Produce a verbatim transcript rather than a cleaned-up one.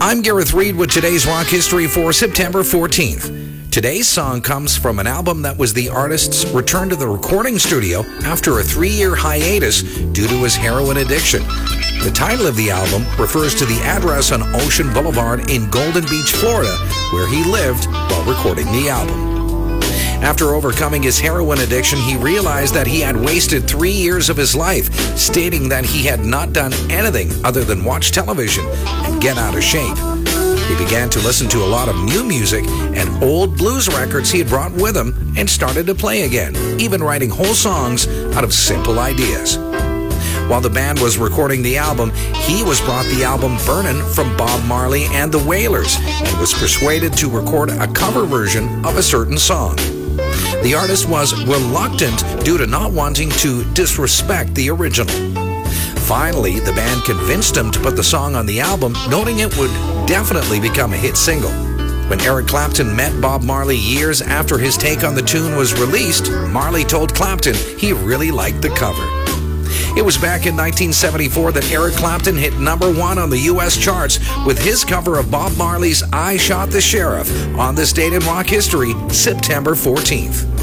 I'm Gareth Reed with today's rock history for September fourteenth. Today's song comes from an album that was the artist's return to the recording studio after a three-year hiatus due to his heroin addiction. The title of the album refers to the address on Ocean Boulevard in Golden Beach, Florida, where he lived while recording the album. After overcoming his heroin addiction, he realized that he had wasted three years of his life, stating that he had not done anything other than watch television and get out of shape. He began to listen to a lot of new music and old blues records he had brought with him and started to play again, even writing whole songs out of simple ideas. While the band was recording the album, he was brought the album Burnin' from Bob Marley and the Wailers and was persuaded to record a cover version of a certain song. The artist was reluctant due to not wanting to disrespect the original. Finally, the band convinced him to put the song on the album, noting it would definitely become a hit single. When Eric Clapton met Bob Marley years after his take on the tune was released, Marley told Clapton he really liked the cover. It was back in nineteen seventy-four that Eric Clapton hit number one on the U S charts with his cover of Bob Marley's I Shot the Sheriff on this date in rock history, September fourteenth.